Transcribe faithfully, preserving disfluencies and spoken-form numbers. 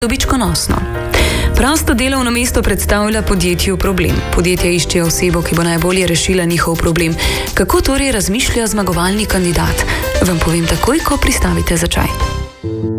dobičkonosno. Prosto delovno mesto predstavlja podjetju problem. Podjetja iščejo osebo, ki bo najbolje rešila njihov problem. Kako torej razmišlja zmagovalni kandidat? Vam povem takoj, ko pristavite za čaj.